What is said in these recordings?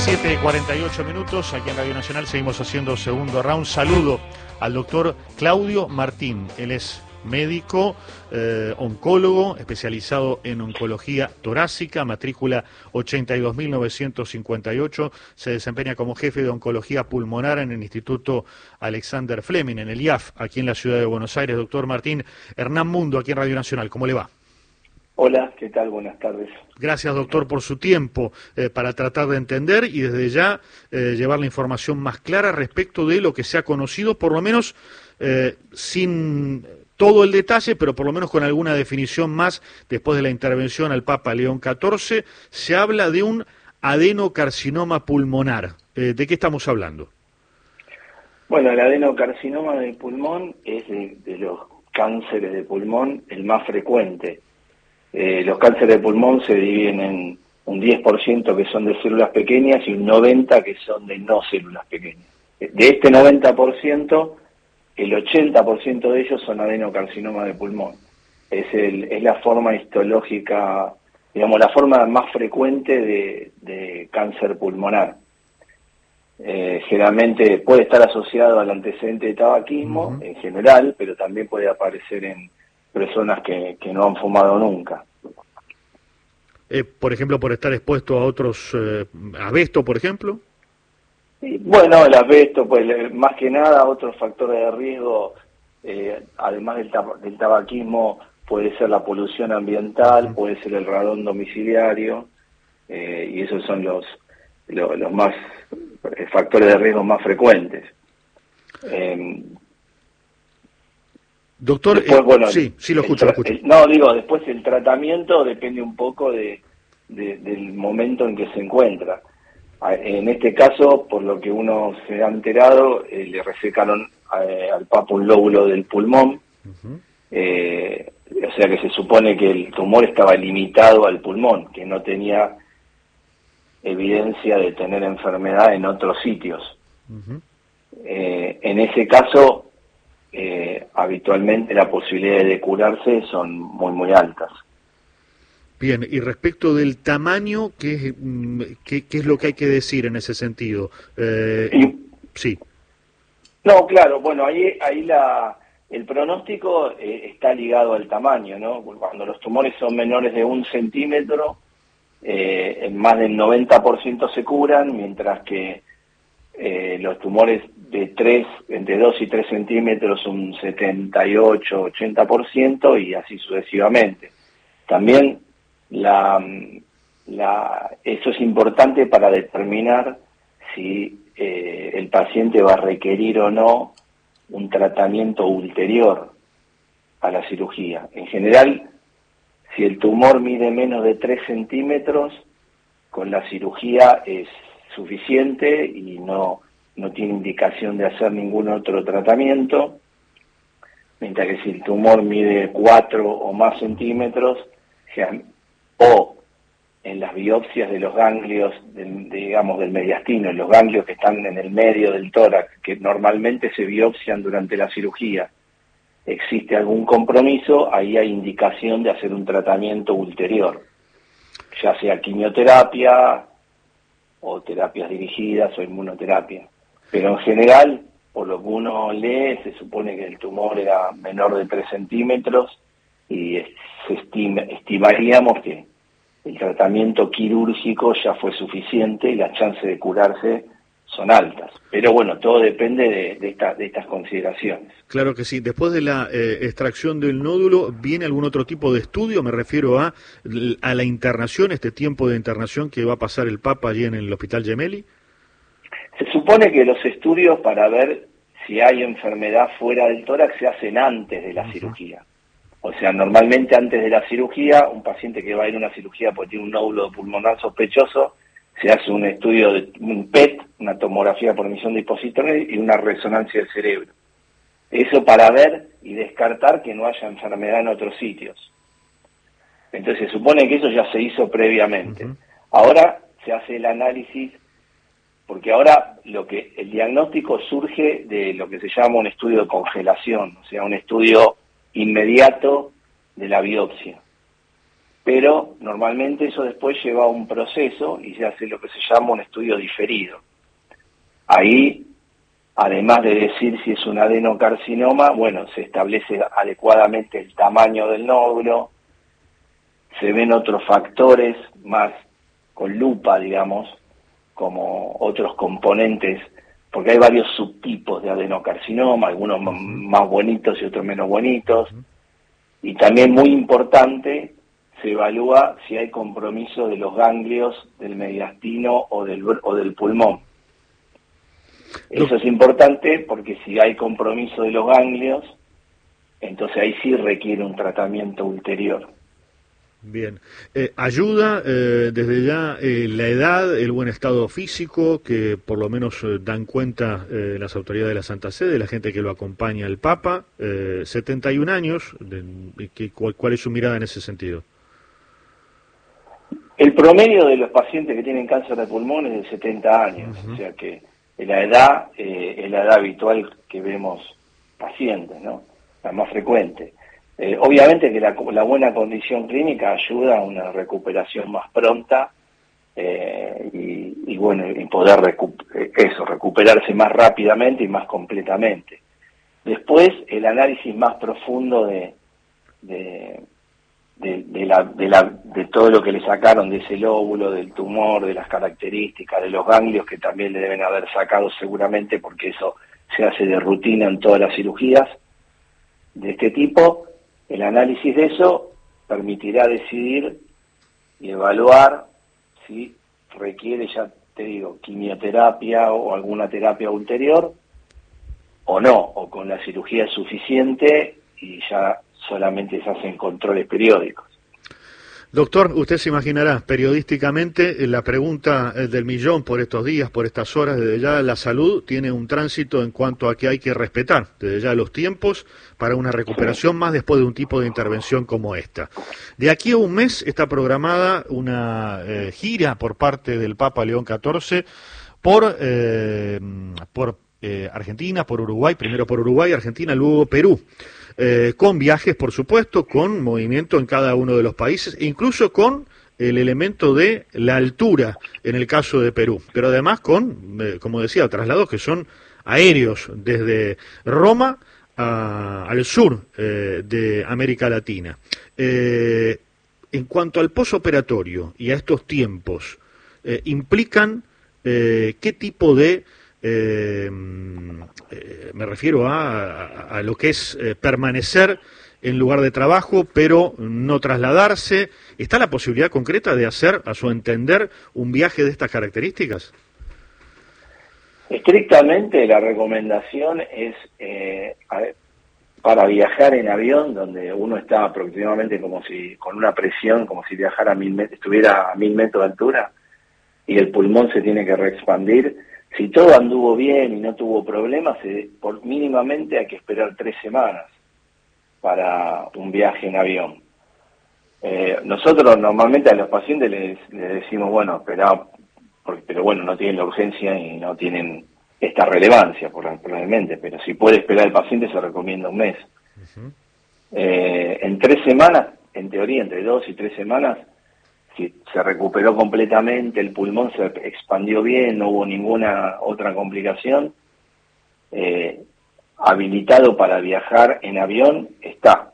7:48, aquí en Radio Nacional seguimos haciendo segundo round. Saludo al doctor Claudio Martín, él es médico, oncólogo, especializado en oncología torácica, matrícula 82.958, se desempeña como jefe de oncología pulmonar en el Instituto Alexander Fleming, en el IAF, aquí en la ciudad de Buenos Aires. Doctor Martín, Hernán Mundo, aquí en Radio Nacional, ¿cómo le va? Hola, ¿qué tal? Buenas tardes. Gracias, doctor, por su tiempo para tratar de entender y desde ya llevar la información más clara respecto de lo que se ha conocido, por lo menos sin todo el detalle, pero por lo menos con alguna definición más. Después de la intervención al Papa León XIV, se habla de un adenocarcinoma pulmonar. ¿De qué estamos hablando? Bueno, el adenocarcinoma del pulmón es de los cánceres de pulmón el más frecuente. Los cánceres de pulmón se dividen en un 10% que son de células pequeñas y un 90% que son de no células pequeñas. De este 90%, el 80% de ellos son adenocarcinoma de pulmón. Es la forma histológica, digamos, la forma más frecuente de cáncer pulmonar. Generalmente puede estar asociado al antecedente de tabaquismo en general, pero también puede aparecer en personas que no han fumado nunca. Por ejemplo, por estar expuesto a otros, asbesto, por ejemplo. Y, bueno, el asbesto, pues más que nada otros factores de riesgo, además del tabaquismo, puede ser la polución ambiental, puede ser el radón domiciliario, y esos son los más factores de riesgo más frecuentes. Doctor, después, bueno, sí, lo escucho. Después el tratamiento depende un poco del momento en que se encuentra. En este caso, por lo que uno se ha enterado, le resecaron al Papa un lóbulo del pulmón, o sea que se supone que el tumor estaba limitado al pulmón, que no tenía evidencia de tener enfermedad en otros sitios. En ese caso, habitualmente las posibilidades de curarse son muy, muy altas. Bien, y respecto del tamaño, ¿qué es lo que hay que decir en ese sentido? Sí. No, claro, bueno, ahí el pronóstico está ligado al tamaño, ¿no? Cuando los tumores son menores de 1 centímetro, más del 90% se curan, mientras que los tumores entre 2 y 3 centímetros un 78-80% y así sucesivamente. También eso es importante para determinar si el paciente va a requerir o no un tratamiento ulterior a la cirugía. En general, si el tumor mide menos de 3 centímetros, con la cirugía es suficiente y no tiene indicación de hacer ningún otro tratamiento, mientras que si el tumor mide 4 o más centímetros, o en las biopsias de los ganglios, del mediastino, en los ganglios que están en el medio del tórax, que normalmente se biopsian durante la cirugía, existe algún compromiso, ahí hay indicación de hacer un tratamiento ulterior, ya sea quimioterapia o terapias dirigidas o inmunoterapia. Pero en general, por lo que uno lee, se supone que el tumor era menor de 3 centímetros y estimaríamos que el tratamiento quirúrgico ya fue suficiente y las chances de curarse son altas. Pero bueno, todo depende de estas consideraciones. Claro que sí. Después de la extracción del nódulo, ¿viene algún otro tipo de estudio? Me refiero a la internación, este tiempo de internación que va a pasar el Papa allí en el Hospital Gemelli. Se supone que los estudios para ver si hay enfermedad fuera del tórax se hacen antes de la cirugía. O sea, normalmente antes de la cirugía, un paciente que va a ir a una cirugía porque tiene un nódulo pulmonar sospechoso, se hace un estudio de un PET, una tomografía por emisión de dispositivos y una resonancia del cerebro. Eso para ver y descartar que no haya enfermedad en otros sitios. Entonces se supone que eso ya se hizo previamente. Ahora se hace el análisis, porque ahora el diagnóstico surge de lo que se llama un estudio de congelación, o sea, un estudio inmediato de la biopsia. pero normalmente eso después lleva a un proceso y se hace lo que se llama un estudio diferido. Ahí, además de decir si es un adenocarcinoma, bueno, se establece adecuadamente el tamaño del nódulo, se ven otros factores más con lupa, digamos, como otros componentes, porque hay varios subtipos de adenocarcinoma, algunos más bonitos y otros menos bonitos, y también muy importante, se evalúa si hay compromiso de los ganglios del mediastino o del pulmón. Eso es importante porque si hay compromiso de los ganglios, entonces ahí sí requiere un tratamiento ulterior. Bien. ¿Ayuda desde ya la edad, el buen estado físico, que por lo menos dan cuenta las autoridades de la Santa Sede, la gente que lo acompaña al Papa? 71 años, ¿cuál es su mirada en ese sentido? El promedio de los pacientes que tienen cáncer de pulmón es de 70 años, o sea que la edad es la edad habitual que vemos pacientes, ¿no? La más frecuente. Obviamente que la buena condición clínica ayuda a una recuperación más pronta y bueno, y poder recuperarse más rápidamente y más completamente. Después, el análisis más profundo de todo lo que le sacaron de ese lóbulo, del tumor, de las características, de los ganglios que también le deben haber sacado seguramente, porque eso se hace de rutina en todas las cirugías de este tipo. El análisis de eso permitirá decidir y evaluar si requiere, ya te digo, quimioterapia o alguna terapia ulterior o no, o con la cirugía es suficiente y ya solamente se hacen controles periódicos. Doctor, usted se imaginará periodísticamente la pregunta del millón por estos días, por estas horas. Desde ya la salud tiene un tránsito en cuanto a que hay que respetar desde ya los tiempos para una recuperación más después de un tipo de intervención como esta. De aquí a un mes está programada una gira por parte del Papa León XIV por Argentina, por Uruguay, primero por Uruguay, Argentina, luego Perú. Con viajes, por supuesto, con movimiento en cada uno de los países, e incluso con el elemento de la altura en el caso de Perú, pero además con, como decía, traslados que son aéreos desde Roma al sur de América Latina. En cuanto al posoperatorio y a estos tiempos, implican qué tipo de me refiero a lo que es permanecer en lugar de trabajo, pero no trasladarse. ¿Está la posibilidad concreta de hacer, a su entender, un viaje de estas características? Estrictamente la recomendación es para viajar en avión, donde uno está aproximadamente como si con una presión, como si viajara estuviera a 1000 metros de altura y el pulmón se tiene que reexpandir. Si todo anduvo bien y no tuvo problemas, por mínimamente hay que esperar 3 semanas para un viaje en avión. Nosotros normalmente a los pacientes les decimos, bueno, esperá, pero bueno, no tienen la urgencia y no tienen esta relevancia probablemente, pero si puede esperar el paciente se recomienda un mes. En 3 semanas, en teoría, entre 2 y 3 semanas, si se recuperó completamente, el pulmón se expandió bien, no hubo ninguna otra complicación, habilitado para viajar en avión está.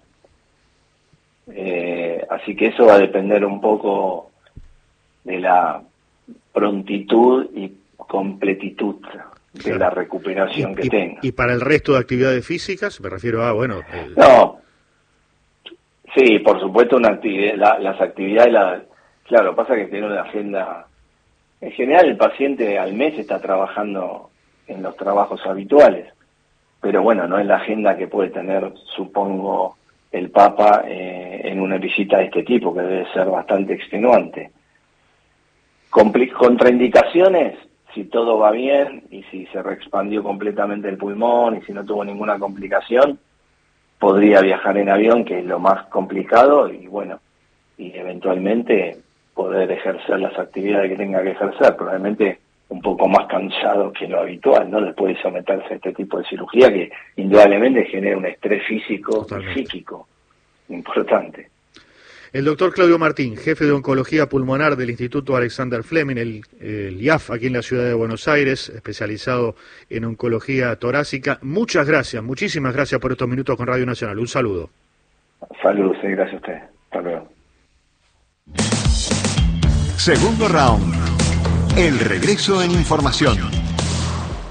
Así que eso va a depender un poco de la prontitud y completitud de la recuperación que tenga. ¿Y para el resto de actividades físicas? Me refiero a, bueno... No, sí, por supuesto, una actividad, las actividades... Claro, pasa que tiene una agenda... En general el paciente al mes está trabajando en los trabajos habituales, pero bueno, no es la agenda que puede tener, supongo, el Papa en una visita de este tipo, que debe ser bastante extenuante. Contraindicaciones, si todo va bien y si se reexpandió completamente el pulmón y si no tuvo ninguna complicación, podría viajar en avión, que es lo más complicado, y bueno, y eventualmente poder ejercer las actividades que tenga que ejercer, probablemente un poco más cansado que lo habitual, ¿no? Después de someterse a este tipo de cirugía que indudablemente genera un estrés físico y psíquico importante. El doctor Claudio Martín, jefe de Oncología Pulmonar del Instituto Alexander Fleming, el IAF, aquí en la ciudad de Buenos Aires, especializado en oncología torácica. Muchas gracias, muchísimas gracias por estos minutos con Radio Nacional. Un saludo. Saludos, sí, gracias a usted. Hasta luego. Segundo round. El regreso en información.